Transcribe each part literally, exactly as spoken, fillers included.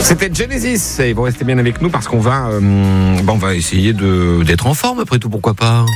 C'était Genesis et vous restez bien avec nous parce qu'on va, euh, ben on va essayer de, d'être en forme après tout, pourquoi pas.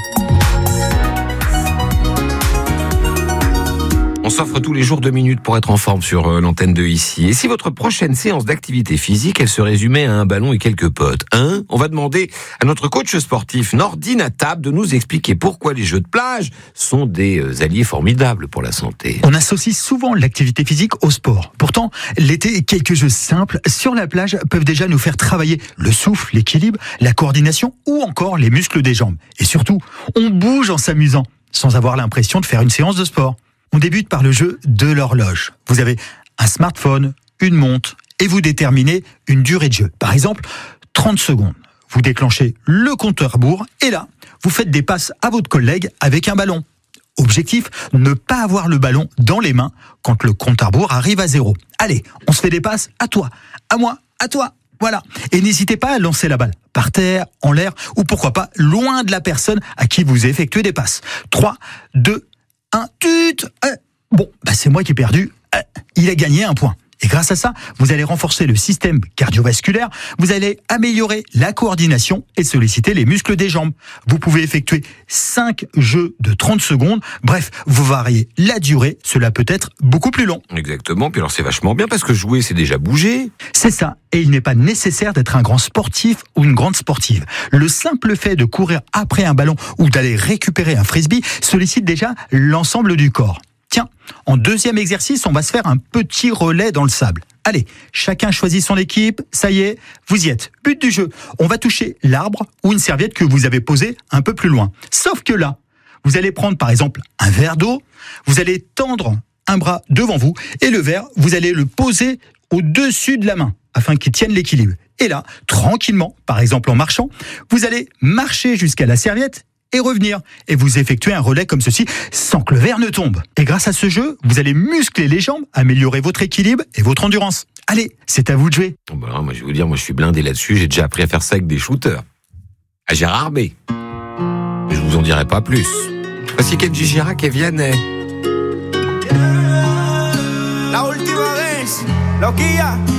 On s'offre tous les jours deux minutes pour être en forme sur euh, l'antenne de ici. Et si votre prochaine séance d'activité physique, elle se résumait à un ballon et quelques potes, hein ? On va demander à notre coach sportif Nordine Attab de nous expliquer pourquoi les jeux de plage sont des euh, alliés formidables pour la santé. On associe souvent l'activité physique au sport. Pourtant, l'été, quelques jeux simples sur la plage peuvent déjà nous faire travailler le souffle, l'équilibre, la coordination ou encore les muscles des jambes. Et surtout, on bouge en s'amusant, sans avoir l'impression de faire une séance de sport. On débute par le jeu de l'horloge. Vous avez un smartphone, une montre, et vous déterminez une durée de jeu. Par exemple, trente secondes. Vous déclenchez le compteur à rebours, et là, vous faites des passes à votre collègue avec un ballon. Objectif, ne pas avoir le ballon dans les mains quand le compte à rebours arrive à zéro. Allez, on se fait des passes à toi, à moi, à toi. Voilà. Et n'hésitez pas à lancer la balle par terre, en l'air, ou pourquoi pas loin de la personne à qui vous effectuez des passes. trois, deux, un, tut, euh, bon, bah c'est moi qui ai perdu, euh, il a gagné un point. Et grâce à ça, vous allez renforcer le système cardiovasculaire, vous allez améliorer la coordination et solliciter les muscles des jambes. Vous pouvez effectuer cinq jeux de trente secondes, bref, vous variez la durée, cela peut être beaucoup plus long. Exactement, puis alors c'est vachement bien parce que jouer c'est déjà bouger. C'est ça, et il n'est pas nécessaire d'être un grand sportif ou une grande sportive. Le simple fait de courir après un ballon ou d'aller récupérer un frisbee sollicite déjà l'ensemble du corps. Tiens, en deuxième exercice, on va se faire un petit relais dans le sable. Allez, chacun choisit son équipe, ça y est, vous y êtes. But du jeu, on va toucher l'arbre ou une serviette que vous avez posée un peu plus loin. Sauf que là, vous allez prendre par exemple un verre d'eau, vous allez tendre un bras devant vous et le verre, vous allez le poser au-dessus de la main afin qu'il tienne l'équilibre. Et là, tranquillement, par exemple en marchant, vous allez marcher jusqu'à la serviette et revenir. Et vous effectuez un relais comme ceci sans que le verre ne tombe. Et grâce à ce jeu, vous allez muscler les jambes, améliorer votre équilibre et votre endurance. Allez, c'est à vous de jouer. Bon ben alors, moi je vais vous dire, moi je suis blindé là-dessus, j'ai déjà appris à faire ça avec des shooters. À Gérard B. Mais je vous en dirai pas plus. Voici Kenji Girac et Vianney. La última vez, loquilla.